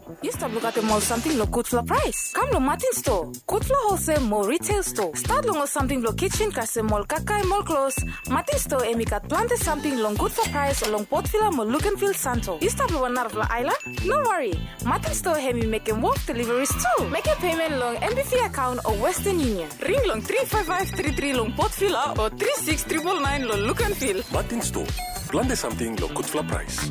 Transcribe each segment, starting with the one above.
You stop look at the mall something lo good for price. Come lo Martin store. Good for wholesale mall retail store. Start long something lo kitchen kase mall kakai mall clothes. Martin store emikat plante something long good for price along port villa mall look and feel santo. You stop lo Narvla Island? No worry. Martin store hemi make him walk deliveries too. Make a payment long MBF account or Western Union. Ring long 35533 long port villa or 36999 long look and feel. Martin store. Plante something lo good for price.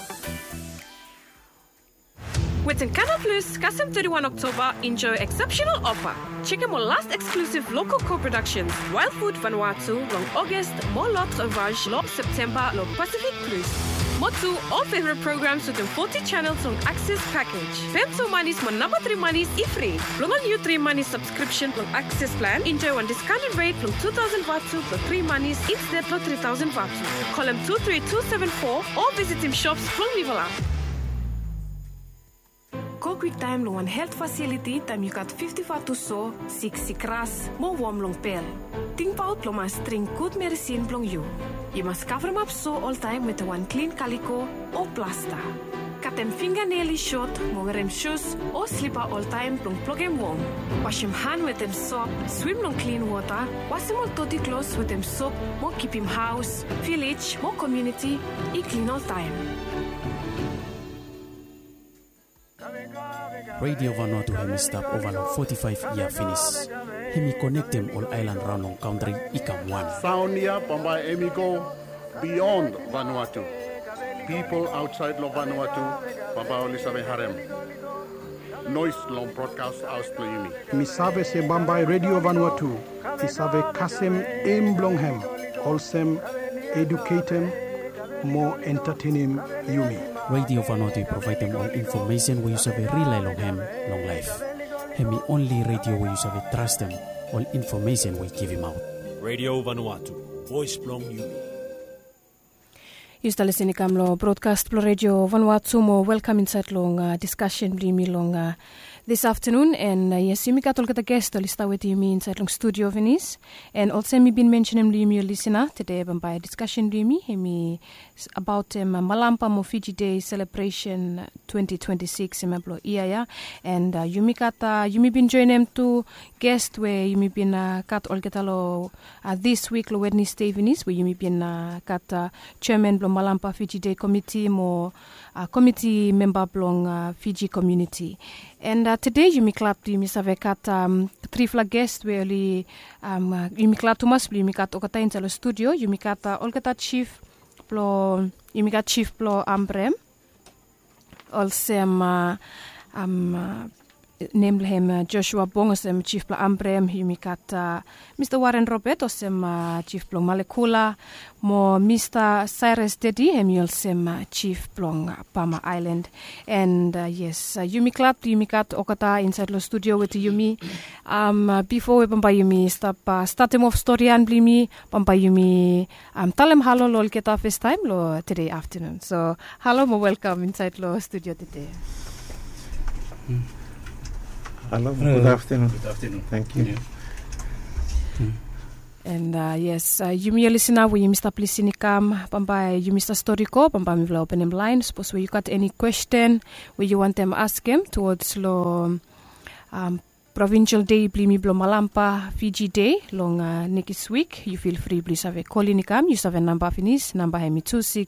With Canal Plus, custom 31 October, enjoy exceptional offer. Check out our last exclusive local co-productions, Wild Food Vanuatu, long August, more L'Autre Vage, long September, long Pacific Plus. Motu, all favorite programs within 40 channels on Access Package. Femso Manis, mon number 3 Manis, free. Long on new 3 Manis subscription on Access Plan, enjoy one discounted rate from 2,000 Vatu for 3 Manis, instead for 3,000 Vatu. Call him 23274 or visit him shops from Nivola. Go quick time long one health facility time you got 55 to so 6 kras mo warm long pel. Think about lo mas string good medicine plong you. You must cover them up so all time with one clean calico or plaster. Cut them fingernail short, mo wear them shoes or slipper all time plong plug them warm. Wash him hand with them soap, swim long clean water, wash him all dirty clothes with them soap, mo keep him house, village, mo community, e clean all time. Radio Vanuatu hemi stop over long 45 year finish. Hemi connect them all island round on country ikam one. Saunia Pambai Emigo beyond Vanuatu. People outside of Vanuatu, Pambai Olisabe Harem. Noise long broadcast aus Playumi. Misave se Bambai Radio Vanuatu. Isave Kasem Emblonghem. Wholesome, educatem, more entertaining Yumi. Radio Vanuatu provide them all information we use of a relay long ham, long life. Hemi only radio we use of a trust them, all information we give him out. Radio Vanuatu, voice blong you. Just listening to the broadcast Plo Radio Vanuatu mo welcome inside long discussion blimi long this afternoon and yes you got all the guest lista with you me inside long studio Venice and also me been mentioning blimi listener today by discussion blimi hemi about Malampa mo Fiji Day celebration 2026 meblo iya and you me been join them to guest where you me been kat all getalo this week lo Wednesday Venice where you me been kat chairman blo Malampa Fiji Day committee mo committee member blong Fiji community. And today you me clap you me save kat 3 flag guest where you me clap Thomas you me kat okata in the studio you me kat olgata chief plo you me kat chief plo Ambrem also named him Joshua Bong osem chief plo Ambrem you me kat Mr. Warren Robert osem chief plo Malekula mo Mr. Cyrus Dedi him osem chief plong Pama Island and yes Yumi Club Yumi kat okata inside lo studio with Yumi before we pamba Yumi start him off story and blimi pamba Yumi talem hello lol kita first time lo today afternoon so hello mo welcome inside lo studio today. Hello, good afternoon. Good afternoon. Thank you. Yeah. And yes, you may listen now when you Mr. Plisini come, Pamba, you Mr. Storico, Pamba, we will open them line. Suppose where you got any question, where you want them ask him towards lo Provincial Day, Blimi Blo Malampa, Fiji Day, long next week, you feel free, please have a call in come, you have a number finis, number hemi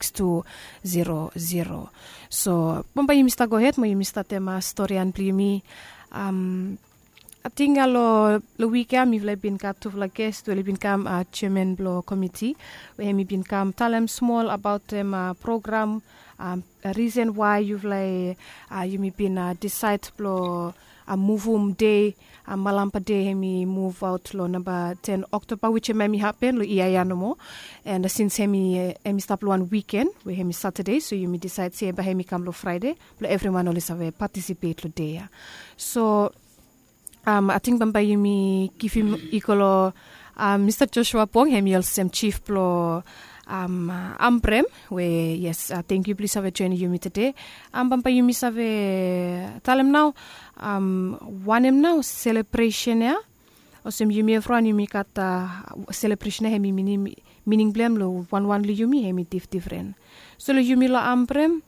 26200. So, Pamba, you Mr. Go ahead, mo you Mr. Tema story and Blimi. I think lo weekend we've been kat to la guest we've been come chairman blo committee we have been come tell them small about them program a reason why you've you may been decide blo move day Malampa Day hemi move out lo number 10 October which may happen lo iya no more and since hemi stop one weekend we hemi Saturday so you may decide say ba hemi come lo Friday lo everyone always have participate lo day so I think Bamba Yumi give him equal Mr. Joshua Pong hemi also chief plo Ambrem we yes thank you please have a join Yumi today Bamba Yumi save tell him now one him now celebration ya osem Yumi efran Yumi kata celebration hemi meaning blame lo one li Yumi hemi different so lo Yumi lo Ambrem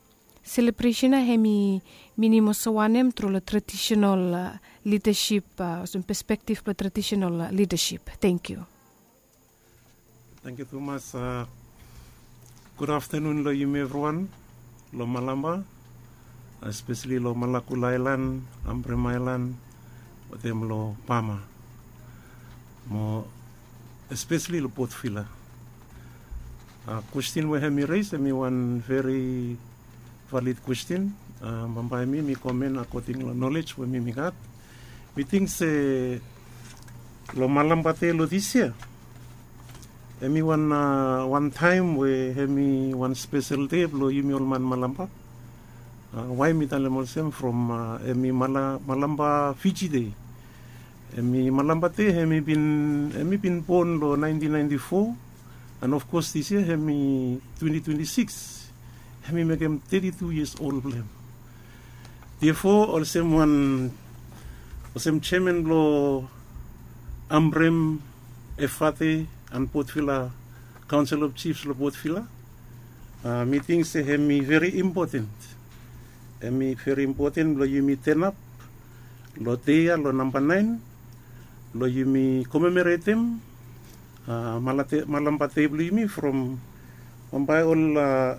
celebration hemi minimo sawanem through the traditional leadership, some perspective for traditional leadership. Thank you. Thank you, Thomas. Good afternoon, lo yumi everyone. Lo Malamba, especially lo Malakula Island, Ambrem Island, them lo Pama. Mo especially lo Port Vila. Question we have me raised, me one very valid question. By me comment according to knowledge we me got. We think se lo Malamba te lo this year. Emi one time we have me one special day lo yumi olman Malamba. Why me talemolsem from emi Malamba Fiji Day. Emi Malamba te emi been born lo 1994, and of course this year emi 2026. Emi make him 32 years old blem. Therefore also one chairman lo Ambrem Efate and Port Vila Council of Chiefs lo Port Vila. Meetings se hemi very important. Hemi very important lo yumi turn up lo teya lo number 9 lo yumi commemorate them malamba table yumi from by all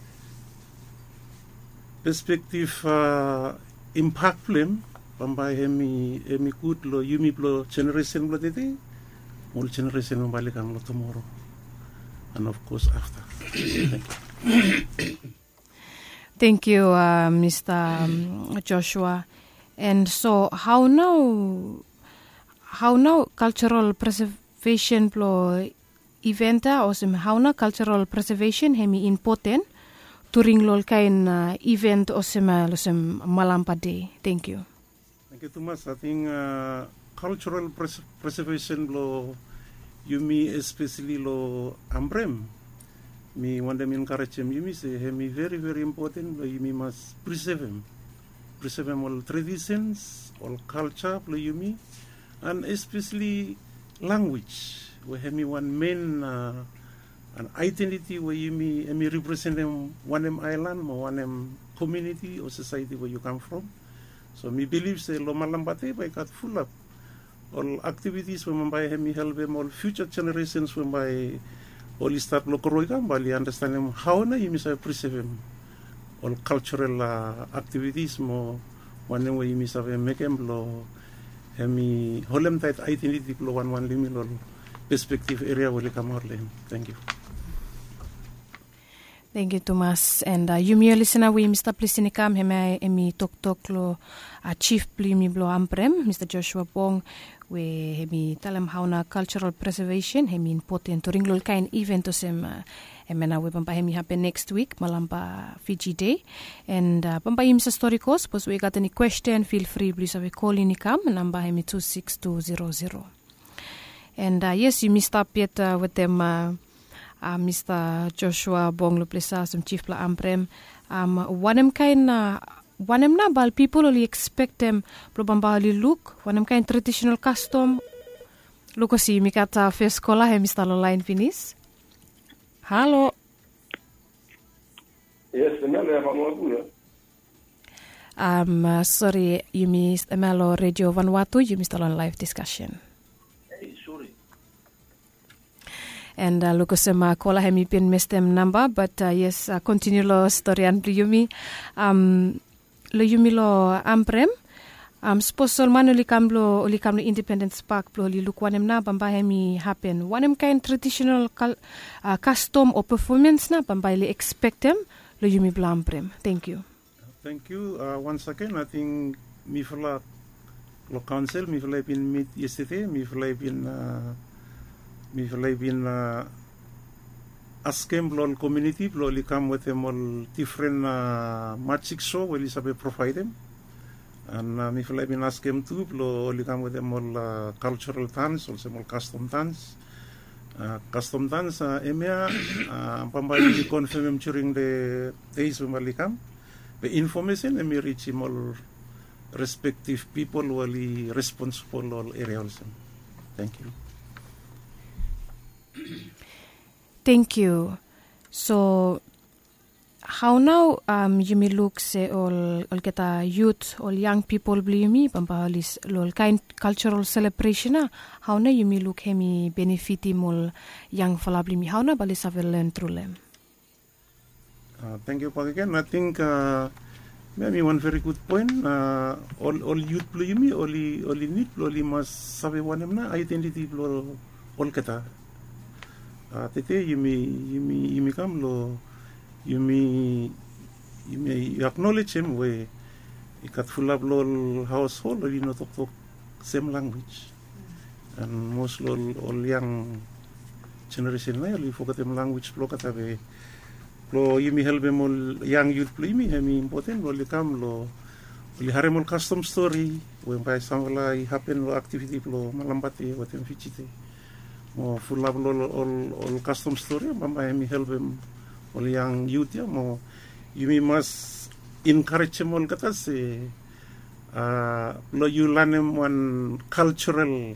perspective impact plan by hemi good lo yumi lo generation lo tete. All generation balik ang lo tomorrow, and of course after. Thank you, Mr. Joshua. And so, how now cultural preservation plo eventa or how now cultural preservation hemi important during lol kain event or losem Malamba Day. Thank you. Thank you, Thomas. I think cultural preservation lo yumi especially lo Ambrem. Me want them encourage him. Yumi say hemi very very important. Lo yumi must preserve him all traditions, all culture. Lo yumi and especially language. Where hemi one main an identity where yumi hemi represent them one island or one community or society where you come from. So me believe say lo Malamba te by got full up. All activities when by hemi help them all future generations when by all start lokoroigan bali understand them how na yumi say preserve them all cultural activities mo one way yumi say make them lo hemi holem tight identity lo one limi lo perspective area where come out lem. Thank you. Thank you, Thomas. And you may listener, we Mr. Plisinikam, hemi tok lo Chief Plimi Blo Ambrem, Mr. Joshua Bong, we hemi talem hauna cultural preservation, hemi important to ringlol kain event to sem emena we bamba hemi happen next week, Malamba Fiji Day. And bamba him sa storicos, pos we got any question, feel free, please have a call in ikam, number hemi 26200. And yes, you missed up yet with them. Mr. Joshua Bong Luplesa, some Chief Pla Ambrem, wanem na bal people only expect them probambali look, wanem kain traditional custom. Look si mikata first kola he Mr. Line finish. Hello. Yes, sorry, you missed Emelo Radio Vanuatu, you missed on live discussion. And lukosema kola hemi pin mestem number, but yes, continue lo storian yumi. Lo yumi lo Ambrem. Sposol man ulikam lo Independence Park lo li luk wanem na bamba hemi happen. Wanem kain traditional custom or performance na bamba li expect them lo yumi blo Ambrem. Thank you. Thank you. Once again, I think me fala lo council, me fala pin meet yesterday, me fala pin askem blol community blol come with them all different magic show will isabe provide them and me feel been askem too blol come with them all cultural dance also all custom dance emia pambali confirm during the days when we come the information emi reach all respective people who are responsible all area also. Thank you. Thank you. So, how now you may look say all get youth, all young people believe me, pampalis all kind cultural celebration how now you may look hemi benefiti all young fala believe me, how now balis have learn through them. Thank you, Pak again. I think maybe one very good point. All youth believe me, only need, only must sabi one na identity all kata. Tete you may come lo. You may acknowledge him where you got full of lol household or you know talk same language. And most all young generation now you forget them language flow katabe. Lo you may help them all young youth play me important lo come lo harem all custom story when by samala happen lo activity lo malambate what them fichite. Mo full of all custom story mama me help them all young youth mo you must encourage them all kata se lo you learn them one cultural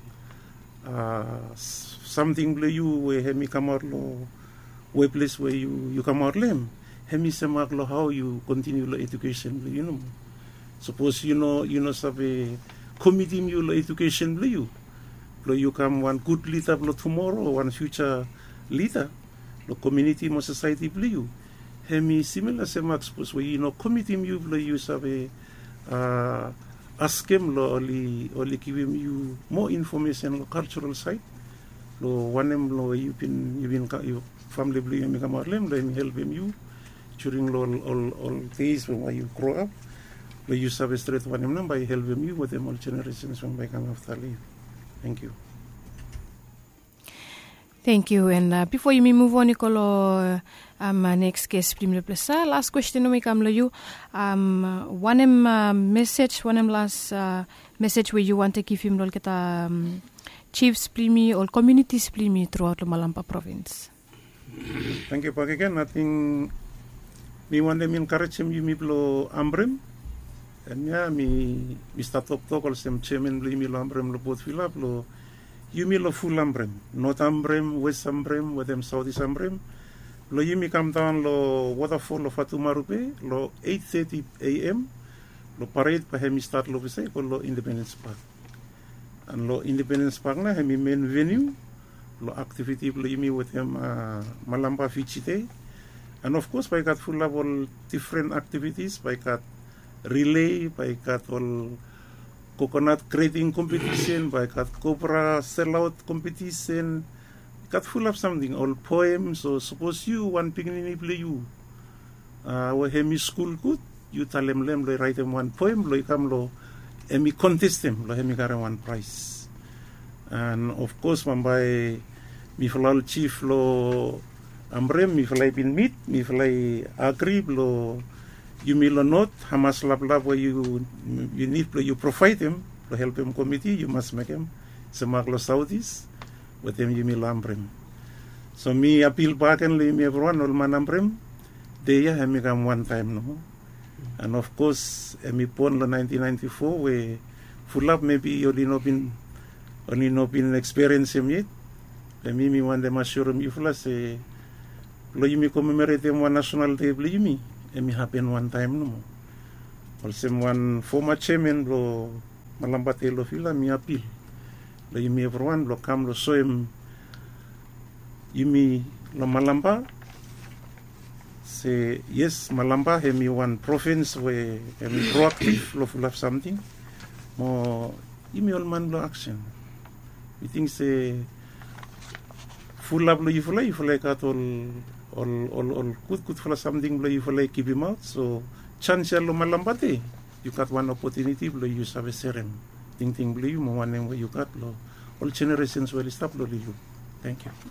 something lo you where hemi come out lo where place where you come out lem hemi semak lo how you continue lo education you know suppose you know sabe committee you lo education lo you come one good leader lo tomorrow one future leader lo community mo society you hemi similar semak suppose where committee you lo you sabe ask him lo only give him you more information lo cultural side lo one him lo you been family blue you come out lem lo help him you during all days when you grow up lo you sabe straight one him by help him you with them all generations when by come after leave. Thank you. Thank you. And before you move on, Nicolo, next guest, last question we come to you. One message, last message where you want to give him chiefs plimi or communities plimi throughout the Malampa province. Thank you, Pak again. I think we want them encourage him you miplo ambrem. And yeah, me start talk all some chairman plimi lo ambrem lo both fill up lo. You mean lo full ambrem, north ambrem, west ambrem, with them southeast ambrem. Lo you come down lo waterfall of Fatumarupe, lo 8:30 a.m. Lo parade pa hemi start lo say lo Independence Park. And lo Independence Park na hemi main venue, lo activity lo you with him Malamba Fichite. And of course by got full of all different activities, by got relay, by got all coconut grading competition, by got cobra sellout competition, got full of something, all poems. So suppose you one picnic play you, where hemi school good, you tell them lo write them one poem, lo come lo, hemi contest them, lo hemi got one prize. And of course, man by me falal chief lo ambrem, me falai bin meet, me falai agree lo. You may not Hamas lab where you need you provide them to help them committee you must make them semaklo Saudis with them you may lambrem. So me appeal back and me everyone all manambrem they ya me come one time no. And of course me pon lo 1994 where full up maybe only not been experience him yet. Me want them assure me full say lo you me commemorate them one national day you me. It happened one time no. Also one former chairman lo malambate lo fila mi appeal. Lo yumi everyone lo kam lo so him yumi lo malamba say yes malamba hemi one province where hemi proactive lo full of something. Mo yumi all man lo action. We think say full up lo yufulay kat all good for something blow you for like keep him out. So chance lo malambate. You got one opportunity blow you have a serem. Ting blow you mo one name where you got lo. All generations will stop blow you. Thank you.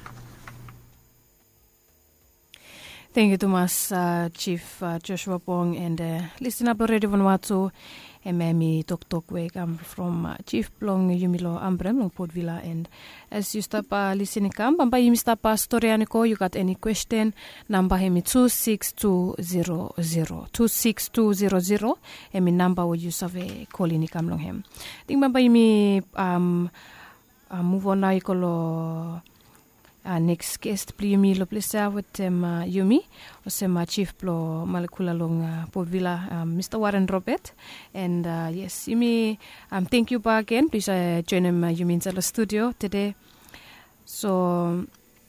Thank you, Thomas, Chief Joshua Pong, and listen up already Vanuatu. Memi Tok Wake. I'm from Chief Plong Yumilo Ambrem, Long Port Villa. And as you stop listening, Bamba Yim stop Storianico, you got any question? Number hemi 26200. 26200. Emi number would you save calling Nikam Long him. Think Bamba Yimi move on now, next guest pli Yumi lo plesa with Yumi osema chief plo Malekula long Povilla Mr. Warren Robert and yes Yumi thank you back again please join him Yumi inside the studio today so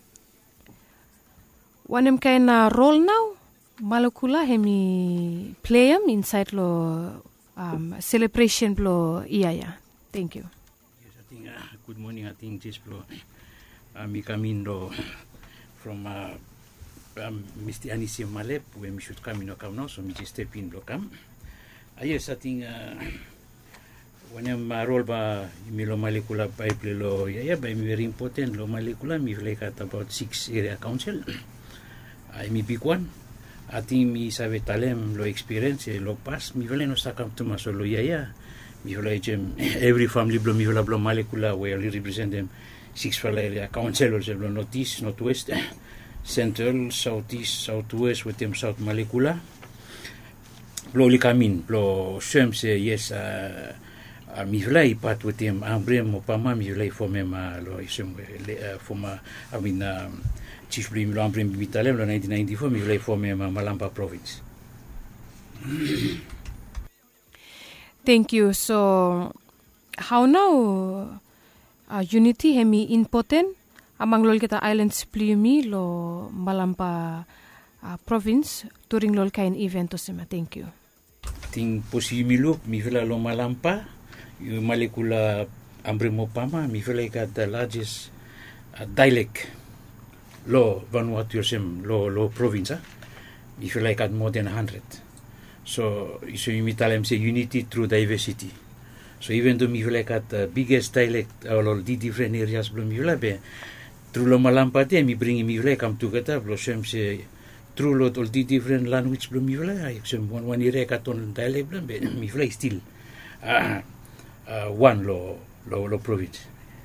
one him kind role now Malekula hemi play him inside lo celebration plo iaya thank you. Yes, I think good morning. I think just plo me coming from Mr. Anisi Malep when we should come now, so me just step in blo come. Yes, I think when I'm roll ba Milo Malekula Bible lo yeah by me very important lo Malekula me like at about 6 area council. I me big one. I think me save talem lo experience lo pass me vele no sta come to masolo yeah. Me vele every family blo me vele blo Malekula where I represent them 6 area council also blo northeast, northwest, central, southeast, southwest with them South Malekula. Blo likamin blo sem se yes mi vele part with them ambre mo pama mi vele for me ma lo isem for ma I mean Chief Blim Lambre Mitalem in 1994 mi vele for me Malamba province. Thank you. So how now unity hemi important among lol kita islands plumi lo Malamba province during lol kain event osema. Thank you. Ting posimilo mi vele lo Malamba yu Malekula ambre mopama mi vele got the largest dialect lo Vanuatu yosem lo province if you like at more than 100 so you mitalem say unity through diversity so even though me like at the biggest dialect all the different areas blom you be through lo Malamba te me bring me like come together blo sem say through lo all the different language blom you like some one area kat on dialect blom be me like still one lo province.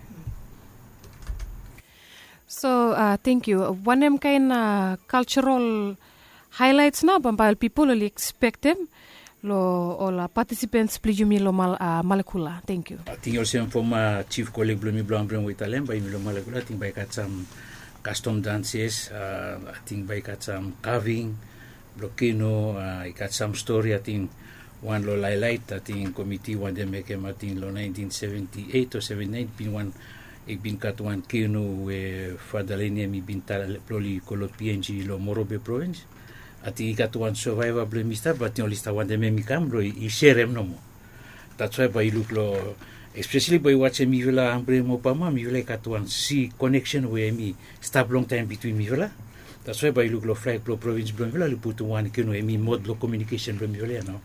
So thank you. One of kind cultural highlights na bambal people will expect them lo all participants please you me lo Malekula. Thank you. I think also from chief colleague Blumi Blanc with Alem by me lo Malekula. I think by got some custom dances. I think by got some carving, blockino. I got some story. I think one lo highlight. I think committee one they make him. I think lo 1978 or 79 been one. Ik bin kat wan keno fadalenia mi bin tal ploli kolot PNG lo Morobe province. Ati kat wan survivor blemista but no lista wan de mi cambro I share no mo. That's why by look lo especially by watch mi vela ambre mo pama mi vela kat wan see connection where mi stop long time between mi vela. That's why by look lo flag lo province blom vela lo put one keno mi mod lo communication blom vela no.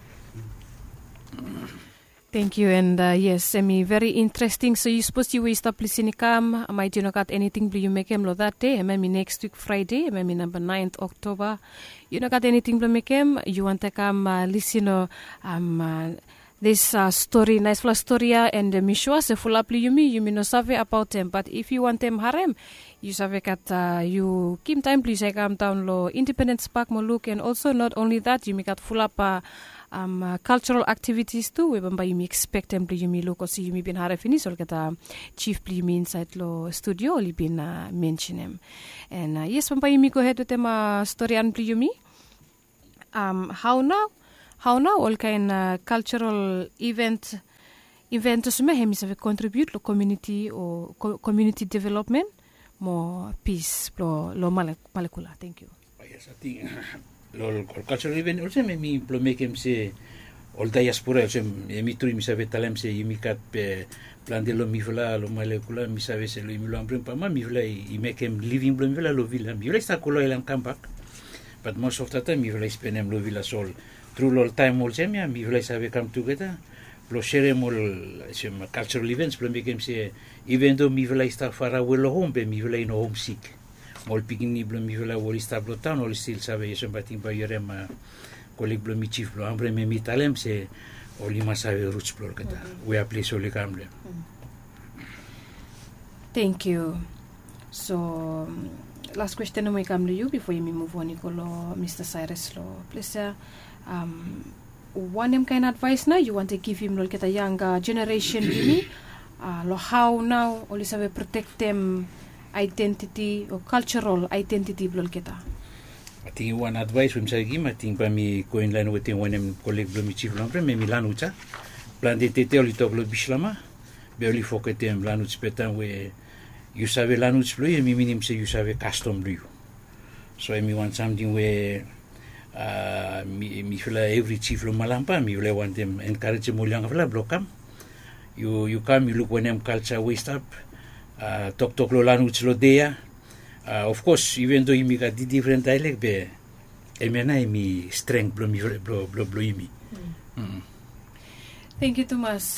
Thank you, and yes, very interesting. So you supposed you stop listening come. I do not got anything you make him lo that day. Maybe next week Friday, maybe number 9th October. You not got anything to make him. You want to come listen this story, nice full story, and Mishwa se full up you me no save about them. But if you want them harem, you save kat you keep time please come down lo Independence Park mo look, and also not only that you make got full up. Cultural activities too. We bamba you expect them to you look or see you been hara finish or kata chief pli inside lo studio li been mention him. And yes bamba you go ahead with them story and pli you how now all kind cultural event to sume hemi save contribute lo community or community development more peace lo Malekula. Thank you. Yes, I think lo cultural event also me make him say all diaspora also me turi mi save talem se mi kat plan de lo mi vela lo Malekula mi save se lo mi lo ambre pa ma mi vela I make him living blom vela lo villa mi vela sta ko lo elan comeback but most of the time mi vela spend him lo villa sol through lo time also mi vela save come together lo share mo some cultural events blom make him say even though mi vela sta far away lo home be mi vela no homesick mol pigini blom mi vela woli sta blotan ol still save yeso bating ba yerem colleague blom mi chief blom ambre me mi talem se oli ma save roots blor kata we are place oli kamble. Thank you. So last question may come to you before you move on Nicolo Mr. Cyrus lo please one kind of advice now you want to give him lo kita younger generation ini lo how now oli save protect them identity or cultural identity blol kita. I think one advice when I give, I think by me going line with when I'm colleague Blumi Chief Lampre, me Milanucha, plan de tete oli toklo bislama, barely focate em Lanuch petan where you save Lanuch blue, and me minim say you save custom blue. So I me want something where me feel every chief lo malampa, me will want them encourage them young fella blockam. You come, you look when them culture waste up, talk lo Lanuch lo there. Of course, even though you make a different dialect, but I mean, strength blow me. Thank you, Thomas,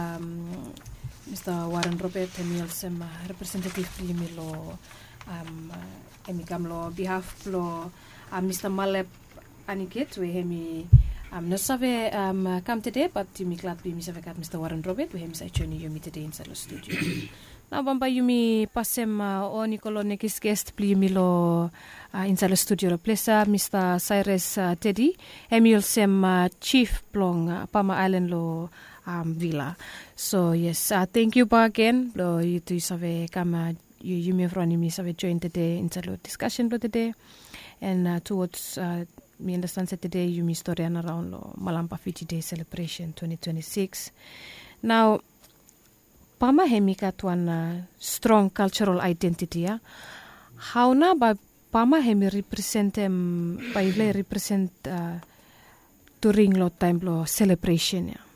Mr. Warren Robert, Emilsem, representative Primilo, Emicamlo, behalf lo, Mr. Malep Aniket, we hemi, no save come today, but you make glad be Mr. Warren Robert, we hemi say journey you meet today inside the studio. Now, bamba yumi pasem o Nicolo nekis guest pli milo inside the studio lo plesa Mr. Cyrus Teddy Emil sem chief plong Pama Island lo villa. So yes, thank you ba again. Lo you to save kama you me froni mi save join today inside lo discussion lo today and towards me understand that today you me story around lo Malampa Fiji Day celebration 2026. Now Pama hemika tuan strong cultural identity ya. How na ba Pama hemi represent represent during lo time lo celebration ya.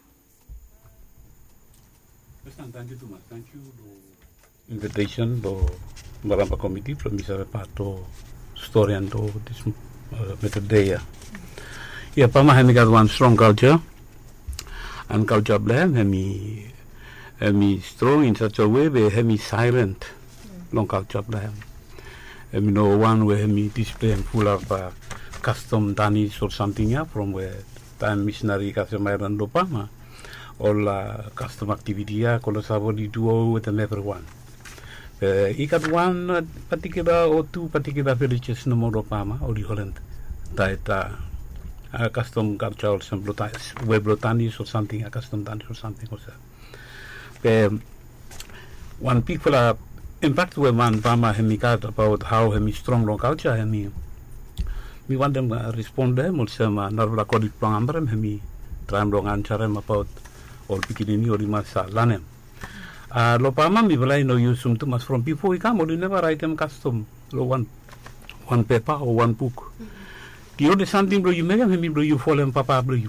Thank you too much. Thank you for invitation to Malampa committee from Mr. Pato story and to this method day ya. Yeah, Pama hemika one strong culture and culture blend hemi strong in such a way where hemi silent long culture blend. Hemi no one where hemi display full of custom danis or something from where time missionary custom iron do Pama all custom activity kalau sabodi do with them everyone. He got one particular or two particular villages no more Pama or the Holland that custom culture or some web danis or something a custom danis or something or so. One people in fact when man Pama hemi got about how hemi strong long culture hemi we want them respond them also narva kodit pangambrem hemi tram long answer them about all pikini or masa lanem lo Pama mi belai no use to mas from before we come or never write them custom lo one paper or one book you know something bro you make hemi bro you follow papa bro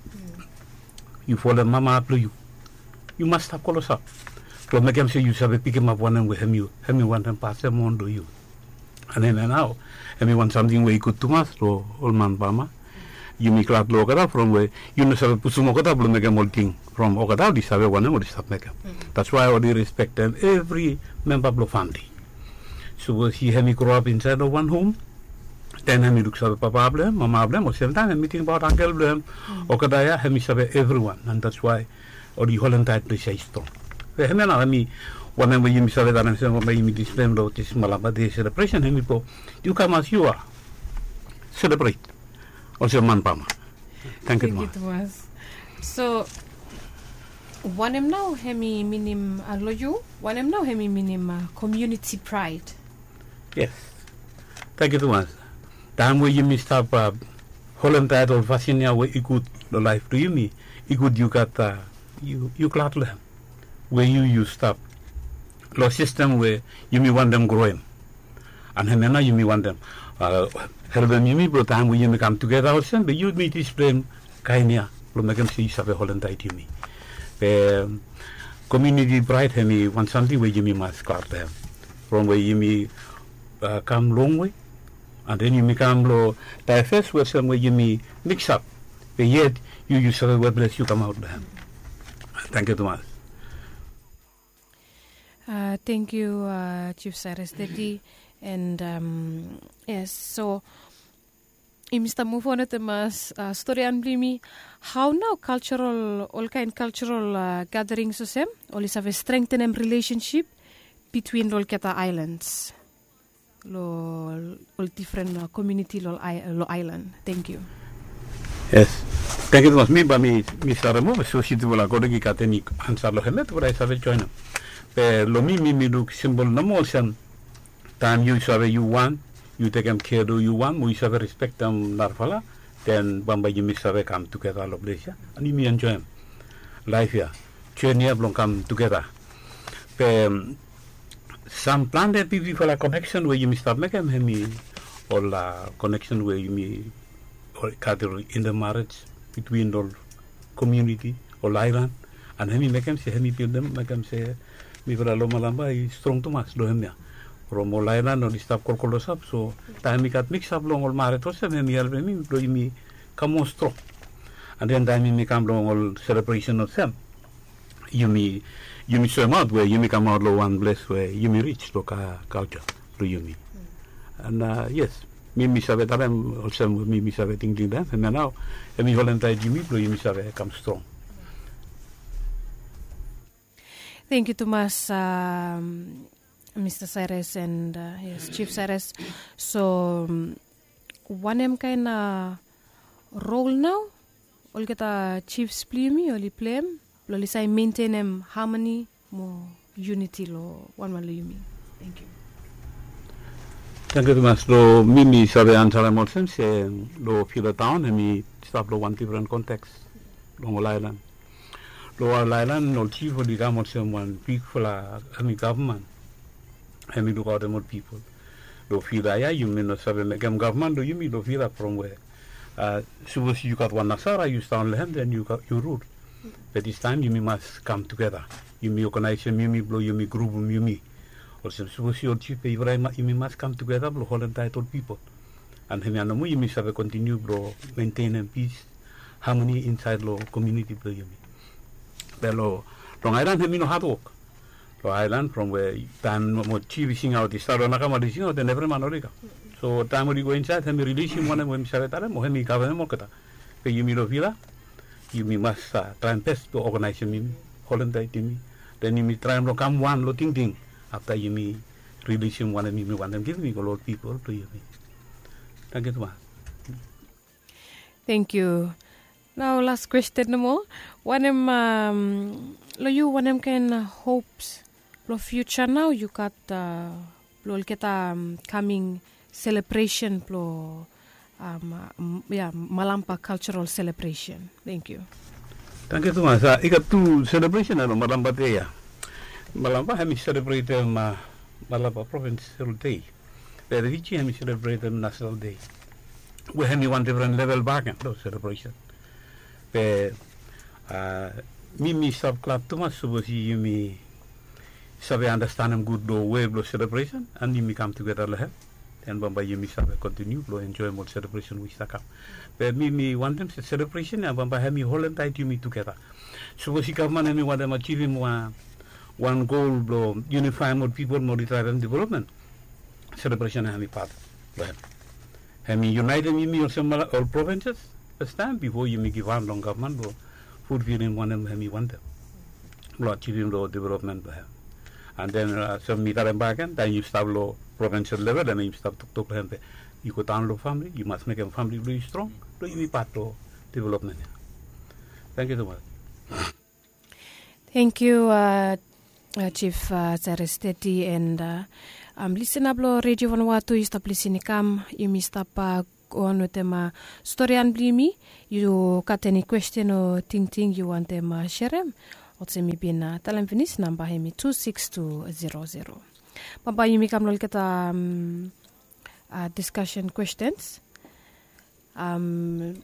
you follow mama bro you must have close up. So make him say you have pick him up one and with him want and pass them on to you. And then now, him want something where you could too much, so old man Pama. You make like Okada from where you know have Pusum Okada make him all thing from Okada, this have one and what is up make him. That's why I already respect them, every member of the family. So he had me grow up inside of one home. Then he looks at Papa blame, Mama blame, or same time meeting about Uncle blame, Okada, he sabe everyone, and that's why or the Holland type to say strong. Hemena me whenever you miss that and say you display lo this Malapa Day celebration hemi po you come as you are celebrate also man Pama. Thank you Thomas. So one em now hemi minim aloyu one em now hemi minim community pride. Yes. Thank you Thomas. Time where you missed up Holland type or Vasinia where you could the life to you me you could you got you glad them where you stop law system where you may want them growing and then you may want them help them you may bro time where you may come together also but you may display kainia lo make them see you have a Holland to me community pride me want something where you may must guard them from where you may come long way and then you may come lo diverse where somewhere you may mix up but yet you have a web bless you come out them. Thank you, Thomas. Thank you, Chief Cyrus Teddy. And yes, so Mr. move on to Thomas story and blimi. How now cultural, all kind cultural gatherings so same, all is have a strengthened relationship between all Kata Islands, all different community lo island. Thank you. Yes. Thank you much. Me saremo so si tu la kodegi kateni ansar lo hemet wala sa join. Pe lo mi look symbol na mo san time you sabe you want, you take them care do you want, you sabe respect them narfala, then bamba you sabe come together all of this, and you enjoy them. Life here, journey belong come together. Some plan that people for a connection where you start making hemi or a connection where you may or in the marriage between the community or island and hemi make them say hemi build them make them say me for a loma is strong to much lo hemia from all island or stop colcolos up so time we got mix up long all marriage or seven me help me do me come on strong and then time me come long all celebration of them you me swim out where you come out low one place where you me reach to culture to you me and yes me sabe tarem also me sabe thinking that and now me volunteer Jimmy to you me sabe come strong. Thank you, Thomas, Mr. Cyrus and yes, Chief Cyrus. So one kind of role now all kita chiefs play me only play lo lisay maintain harmony mo unity lo one lo you mean. Thank you. Thank you, Thomas. Lo mimi sabe answer mo se lo feel town hemi stop lo one different context lo island. Lo island no chief for the government someone big for la hemi government. Hemi look out more people. Lo feel that you mean no sabe make government do you mean lo feel from where suppose you got one nasara you stand land then you root. But this time you must come together. You may organize you may blow you may group you may. Or suppose your chief you must come together blow whole entitled people. And him you may have continue blow maintain peace, harmony inside the community blow you may. Bello Long Island have no hard work. Long Island from where time more chief sing out the star on a sing out and every man origa. So time when you go inside and release him one when Savetare or hemi government mokata. Pay you me no villa. You must try and best to organize me, Holland me. Then you may try and come one lo ting after you may release him one and me one and give me a lot of people to you. Thank you, Thomas. Thank you. Now last question no more. Lo you one kind hopes lo future now you got lo kita coming celebration lo Malampa cultural celebration. Thank you. Thank you, Thomas. I got two celebration ano Malampa Day. Malampa hemi celebrate Malampa Provincial Day. The Vici hemi celebrate National Day. We hemi one different level back in those celebration. But me sub club Thomas suppose you me sabe understand them good do way of celebration and you me come together like and Bamba you miss continue to enjoy more celebration with Saka. But me want them to celebration and Bamba have me whole entire you me together. So we government and me want them achieving one goal blow unify more people, more tribe and development. Celebration and me part. Have me united me or some all provinces first time before you me give one long government blow food feeding one and have me want them. Blow achieving low development by and then some meet and back and then you start low provincial level and you start to talk to him. You go down low family, you must make a family really strong, so you be part of development. Thank you so much. Thank you, Chief Cyrus Teti and listen up lo Radio Vanuatu you stop listening come you mi stop on with them story and blimi you got any question or thing you want them share them. Otse mi bin talam finis number hemi 26200. Papa yumi kam lol kita discussion questions. Ama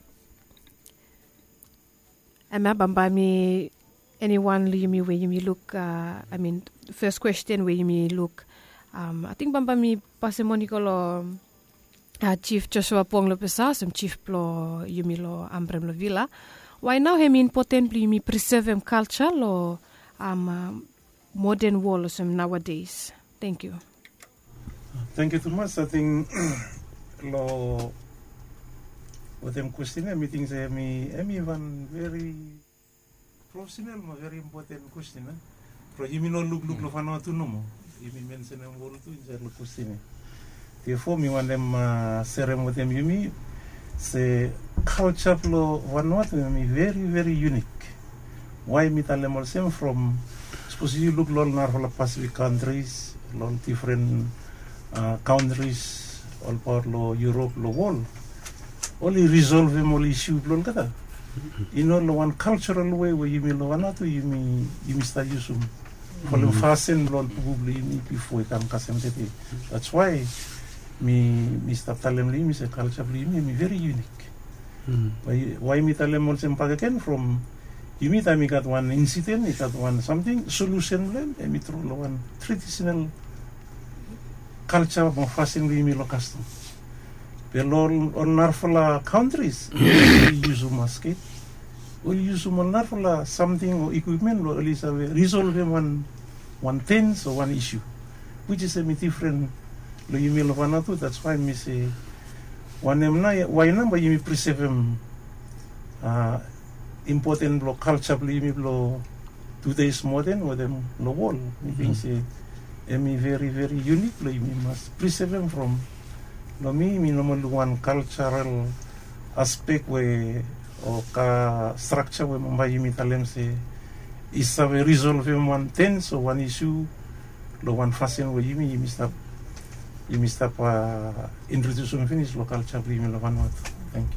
bamba mi anyone yumi where yumi look I mean first question where yumi look I think bamba mi pasemoni kolo Chief Joshua Pong lo pesa some chief plo yumi lo ambrem lo villa. Why now hemi important me preserve culture lo modern world some nowadays. Thank you. Thank you, Thomas. I think lo with them question I think say me one very professional very important question. Pro you no look lo Vanuatu no mo. You mention them all to inside lo question. Therefore me want them serem with them you say culture lo Vanuatu me very unique. Why me tell them all from suppose you look all Pacific countries, all different countries all part lo Europe lo world only resolve them all issue blon kata lo one cultural way where you lo wanato you start usum Kalau fasen blon publi mi before kam kasem tete. That's why mi start talem li mi se culture li mi very unique. Why mi talem all sem pagaken from mi got one incident, mi got one something solution blem mi tro lo one traditional culture mo fasen li mi lo custom. Pero on narfala countries use masket. We use narfala something or equipment lo resolve one tense or one issue, which is a different lo yumi lo vanatu. That's why me say one why number yumi preserve important lo culture lo yumi lo today's modern or them lo wall. Me think say very very unique lo yumi must preserve them from lo me normal one cultural aspect where or ka structure where mamba yumi talem say is a resolve one tense or one issue lo one fashion where yumi stop introduce and finish local culture yumi lo one. Thank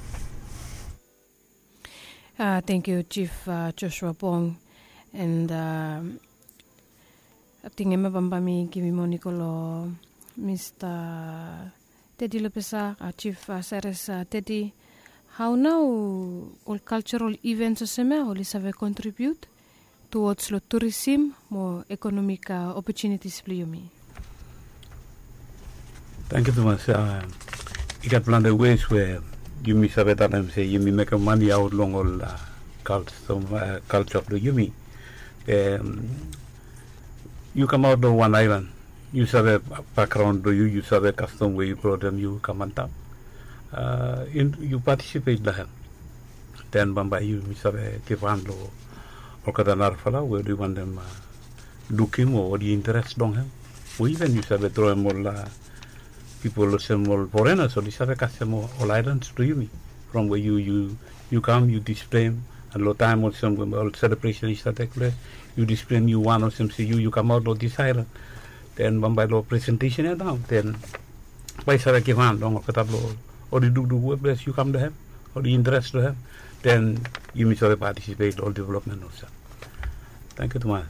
you. Thank you, Chief Joshua Pong. And I think I'm bamba mi kimi moniko lo Mr. Teddy Lopesa, Chief Cyrus Teddy. How now all cultural events will contribute towards the tourism more economic opportunities for you? Thank you so much. You got plenty of ways where you may say you may make money out long all culture of the Yumi. You come out of one island, you have a background, you have a custom where you brought them, you come on top. You participate there. Then Bamba you misabe kifan lo or kadanar fala where you want them looking or the interest long him. Or even you sabe throw more people more foreigners so you sabe more all islands to you from where you come you display and lo time or some all celebration is that take place you display you one or some you come out of this island then Bamba lo presentation down then by sabe kifan long katablo or you do web you come to him or the interest to him, then you may participate all development also. Thank you, Thomas.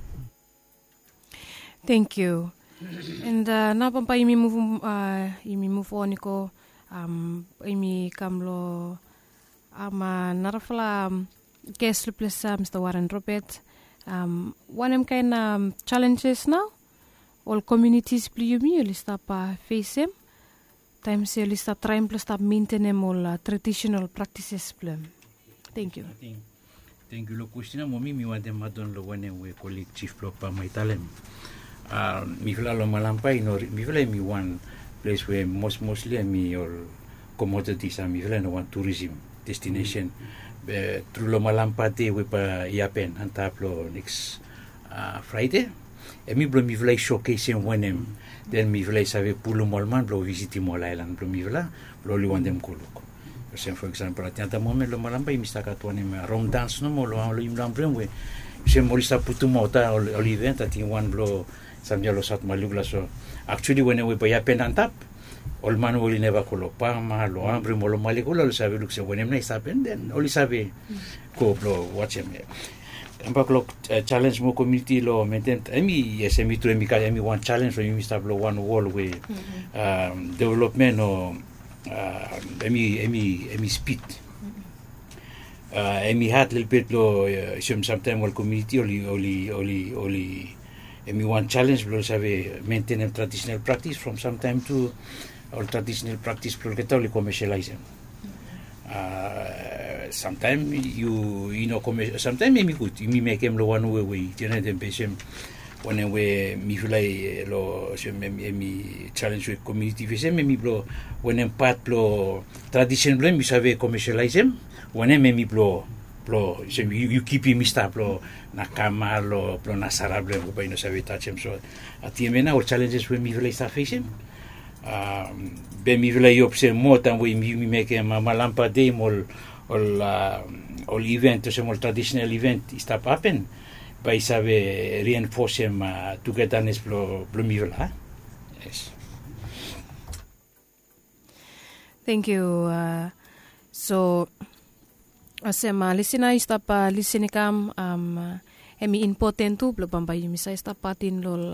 Thank you. And na pampa imi move on ko imi kamlo narafala guest plus Mr. Warren Robert one kind challenges now all communities play me list up face him times you list trying plus maintain all traditional practices plan. Thank you. Thank you. Lo question mo mi want them madon lo one we colleague chief block pa my talem. Mi fla lo malampai no mi fla mi one place where mostly mi all commodities mi fla no one tourism destination. Through lo malampate we pa yapen antaplo next Friday. Mi blo mi fla showcase one then mi vla save pulo molman blo visiti mol island blo mi vla blo li wandem kuluk. For example, at the moment lo malamba mi sta katone me rom dance no mo lo imlam bremwe. Se morista putu mota all event at in one blo samja lo sat malugla so. Actually when we pay pen and tap all man will never kolo pama lo ambre mo lo malikula lo save look se when na isapen then all save ko blo watch him. Ambak challenge mo community lo maintain emi yes emi to emi ka emi one challenge for emi start lo one wall way development or emi speed emi had little bit lo sometimes wal community oli emi one challenge lo save maintain traditional practice from sometime to or traditional practice pro que tali commercialize sometimes you know sometimes maybe good you make them lo one way generate them patient when we mi fulai lo mi challenge with community vese mi blo when en part blo tradition blo mi save commercialize them when mi blo you keep mi sta blo na kama lo blo na sarable ko no save touch them so atiemena or challenges we mi fulai sta facing be mi fulai opse more than we mi make malampa day mol all event so mol traditional event sta happen by sabe reinforce him to get an blo mi vla. Yes. Thank you. So, asema listener istapa listenikam hemi important tu blo bamba yumi sa istapatin lol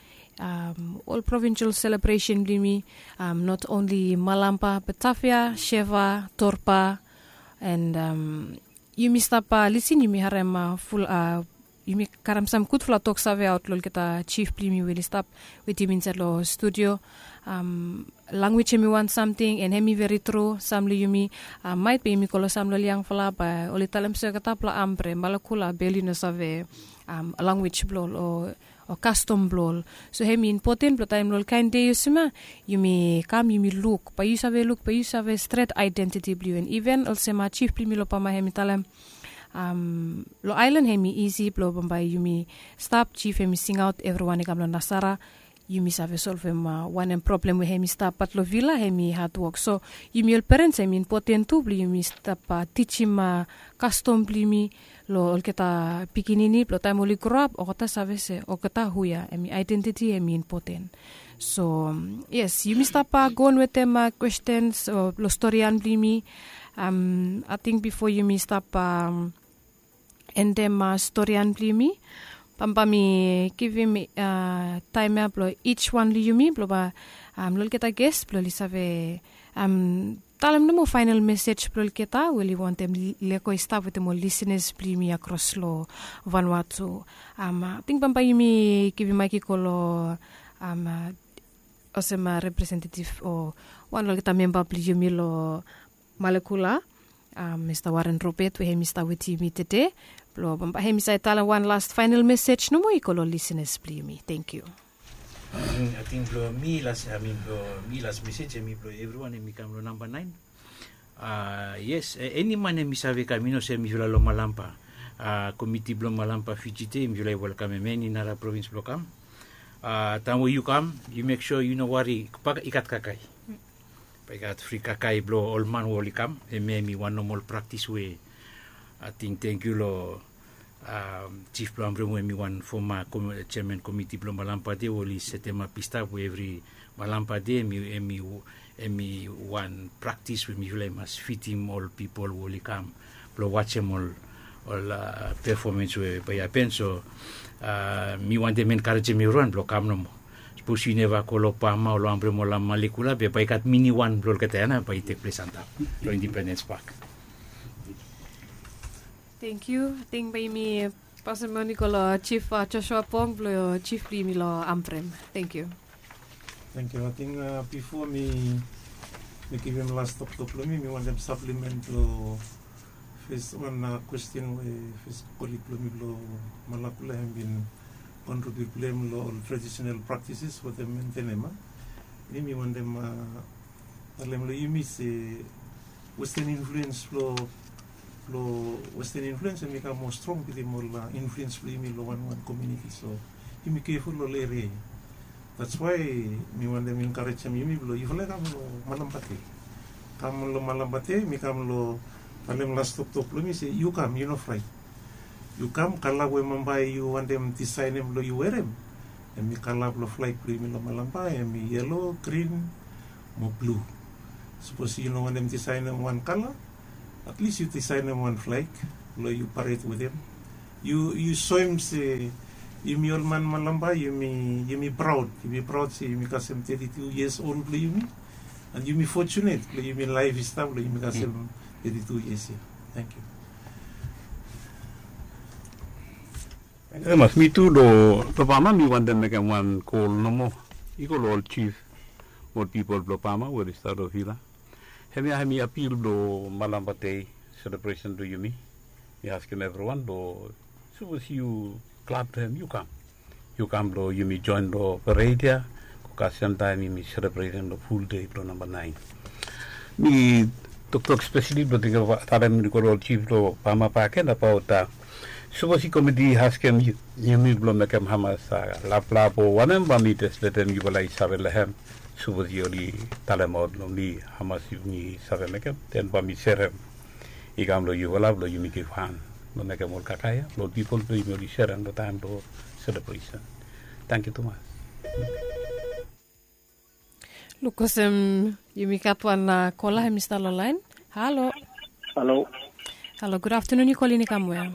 all provincial celebration blimi not only Malampa, Batavia, Sheva, Torpa, and yumi stapa listen yumi harema full yumi karam sam kut fla talk save out lol kita chief blimi will stop with him inside lo studio. Language hemi want something and hemi very true samli yumi might be mi kolo samlo liang fala ba oli talem se kata pla ambre malakula beli no save language blol o custom blol so hemi important blo time lol kind day yusma yumi kam yumi look pa you save street identity blue and even also ma chief primilo pa ma hemi talem lo island hemi easy blo bombay yumi stop chief hemi sing out everyone kam lo nasara yumi save solve one problem we hemi stop pat lo villa hemi hard work so yumi parents hemi important tu bli yumi stop teach him custom bli mi lo kita pikinini lo time oli grow up o kata save se o kata huya hemi identity hemi important so yes yumi stop go on with them questions lo storyan bli mi I think before yumi stop and them storyan bli mi Pampa mi give me time up lo each one li yumi blo ba lol kita guest blo li save talam no final message blo kita we want them leko stop with them listeners bli mi across lo Vanuatu think pampa yumi give my kolo osema representative o one lol kita member bli yumi lo Malekula Mr. Warren Robert we Mr. with yumi today Blo bamba hemi sa tala one last final message no mo ikolo listeners please me. Thank you. I think blo mi last message mi blo everyone mi kam lo number 9. Yes, any man mi save camino se mi vula lo Malampa. Committee blo Malampa fijite mi vula welcome many nara province blo kam. Tamo you come, you make sure you know worry ikat kakai. Ikat free kakai blo all man woli kam. Mi one normal practice way. I think thank you lo Chief Blombre mi one former chairman committee Blom Malampa de woli setema pista every Malampa de mi one practice with mi vile mas fit him all people woli come blo watch him all performance we by penso mi one de men encourage mi run blo kam no mo suppose you never call up ma lo ambre mo la Malekula be by kat mini one blo katana by take place anta lo Independence Park. Thank you. Think by me pasamani kolo Chief Joshua Pong blo Chief Primi lo Amprem. Thank you. Thank you. I think before me give him last talk me want them supplement to first one question with first colleague lo Malakula have been contribute blame lo traditional practices for them maintenema. Me want them alem lo yumi se Western influence lo Western influence and become more strong with more influence for me one community so you be careful lo area that's why me want them encourage them you lo you like Malampate come lo Malampate me come lo alem last talk lo me say you come you know fry you come kala we mambai you want them design them lo you wear them and me kala lo fly me lo Malampai and me yellow green mo blue suppose you know want them design them one color at least you design them one flag, you parade with him. You show him say, you me old man Malamba, you me proud. You be proud say you me kasem 32 years old you me, and you me fortunate you me life is stable you me kasem 32 years here. Thank you. Mas me too do Pama mi want them make one call no more. Equal all chief more people Pama where is start of Villa. Hemi appeal do Malampate celebration do you me? You ask him everyone do suppose you clap to him, you come do you me join do parade occasion time me celebrating the full day do number 9. Me talk especially do think of time the chief do Pama Paken about suppose he committee ask him you me blow make him hamas la one and meters let him you like Savelahem. Suppose you only tell him out me how much you need seven make up, then by me share him. You come to you will have you make it fun. No make a more kakaya, no people do you share and the time to celebration. Thank you too much. Lukosem Yumi Katwan Kola Mr. Line. Hello. Hello. Hello, good afternoon. You calling Kamwe?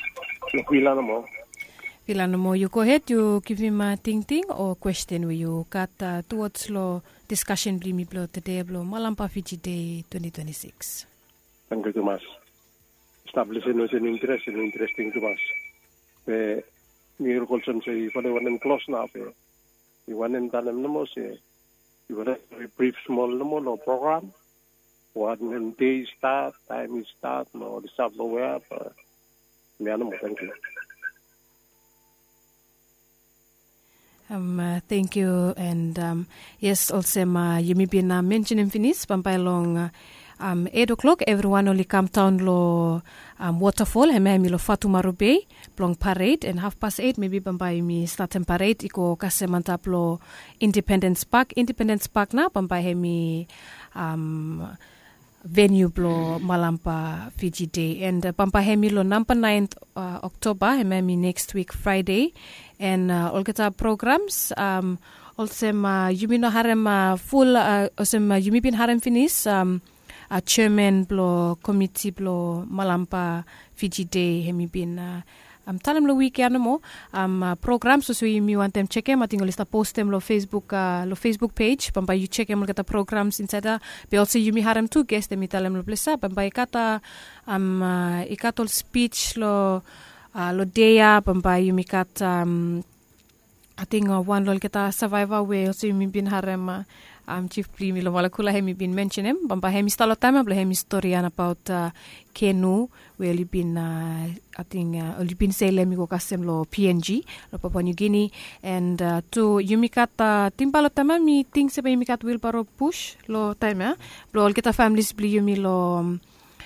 Vilanamo, you go ahead, you give him a ting or question where you got towards law discussion blimi blow today blow Malampa Fiji Day 2026. Thank you, Thomas. Establishing was an interesting to us. The miracle say for the one in close now. You want in Tanam Namo say you want a brief small no program. One day start, time is start, no the stuff nowhere. Thank you. Thank you, and yes, also Yumi been mentioning finis pampai long 8 o'clock. Everyone only come down lo waterfall. Hemi lo Fatumaru Bay, blong parade, and 8:30 maybe pampai mi starting parade. Iko kase mantap lo Independence Park na pampai hemi venue blo Malampa Fiji Day, and pampai hemi lo number 9th October. Hemi next week Friday. And all kita programs also Yumi no harem full Yumi bin harem finish chairman blo committee blo Malampa Fiji Day hemi bin talam lo weekend mo programs so Yumi want them check em ating lista post them lo Facebook page pampa you check em kata programs inside be also Yumi harem two guest them talam lo plesa pampa ikata ikatol speech lo Lodea pampai Yumi kat ating one lol kita survivor way also Yumi bin harem chief primi lo malakula hemi bin mention him pampai hemi stalo time bla hemi story about Kenu where li bin ating li bin say lemi ko kasem lo PNG lo Papua New Guinea, and to Yumi kat timpalo time meeting se Yumi kat will paro push lo time blo kita families bli Yumi lo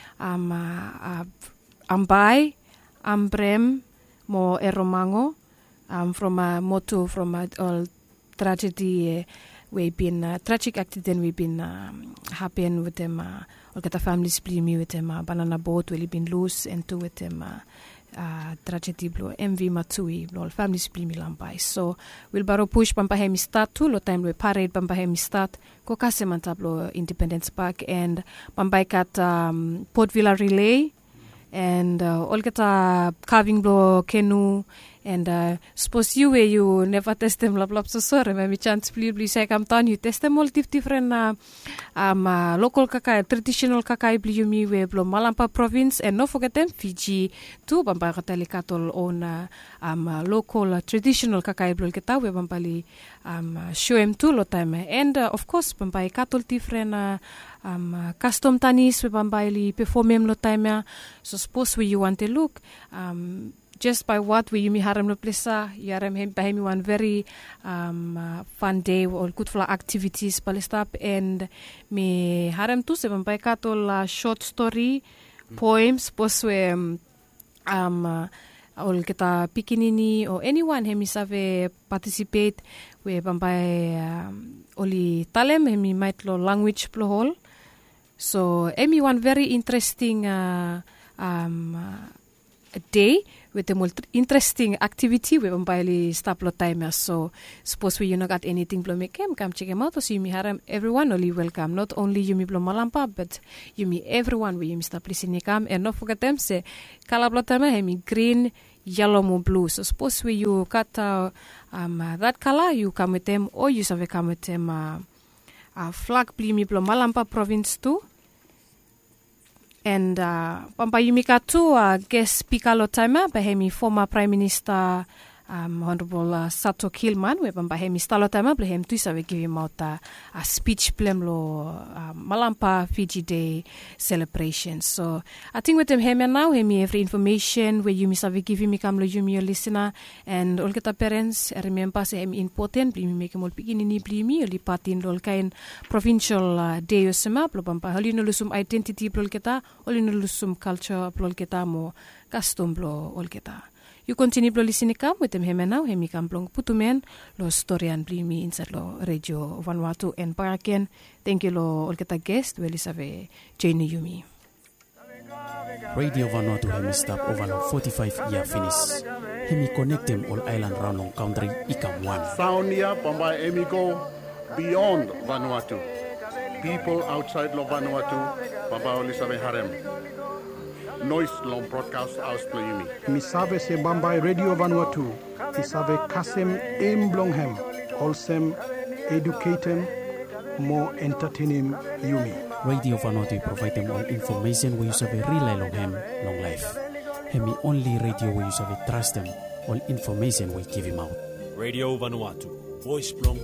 ambai Ambrem mo Eromango from Motu from all tragedy we've been tragic accident we've been happen with them all get families blame with them banana boat we've been loose and to with them tragedy blow MV Matsui all families blame lampai, so we'll baro push pampa hemi start to lo time we parade pampa hemi start ko kase mantablo Independence Park and pampai kat Port Vila relay and all kita carving blo Kenu, and suppose you never test them lap so sorry maybe chance please say come down you test them all different local kakai traditional kakai bli Yumi we blo Malampa province, and no forget them Fiji too pampai katali katol on local traditional kakai blo kita we pampali show em too lo time, and of course pampai katol different custom tanis we pampai perform lo time, so suppose we you want to look just by what we Yumi harem no plesa yarem hemi one very fun day or good for activities palestap, and me harem tu se pampai katol short story poems poswe all kita pikinini or anyone hemi save participate we pampai oli talem hemi might lo language plo hall, so emi one very interesting day with the most interesting activity we pampai stop lo time, so suppose we you not got anything blo make come check them out, so Yumi harem everyone only welcome, not only Yumi blo Malampa but Yumi everyone we Yumi stop listening come, and not forget them say kala blo time hemi green yellow mo blue, so suppose we you cut that color you come with them, or you have come with them flag blimi blo Malampa province too. And pampai Yumi katu guest speaker lo time by hemi former Prime Minister Honorable Sato Kilman we pampai hemi stalo time ble hem tuisa we give him out a speech plem lo Malampa Fiji Day celebration, so I think with them hemi now hemi every information where Yumi save give him come lo Yumi your listener, and all kita parents remember say hemi important blimi make mol pikinini blimi oli patin lol kain provincial day yosema blo pampai holi no lusum identity blo kita holi no lusum culture blo kita mo custom blo ol kita. You continue blo listening come with them hemi now hemi kam blong putumen lo storyan blimi inside lo radio Vanuatu and Paraken. Thank you lo all kita guest we save Jane Yumi. Radio Vanuatu hemi stop over 45 year finish. Hemi connect them all island round on country ikam one. Sound here pambai emiko beyond Vanuatu. People outside lo Vanuatu, Babaoli sabe harem. Noise long broadcast aus playimi. Misabe se Bambai Radio Vanuatu. Isabe kasem emblonghem. Olsem educating, more entertaining yumi. Radio Vanuatu provide them all information where you have a rely long ham, long life. Hemi only radio where you have a trust them, all information we give him out. Radio Vanuatu, voice blong